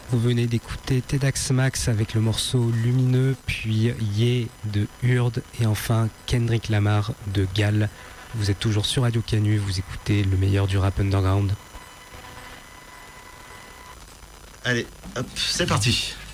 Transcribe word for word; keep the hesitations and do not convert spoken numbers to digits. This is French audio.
Vous venez d'écouter Tedax Max avec le morceau Lumineux, puis Ye de Hurd et enfin Kendrick Lamar de Gal. Vous êtes toujours sur Radio Canu, vous écoutez le meilleur du rap underground. Allez, hop, c'est parti.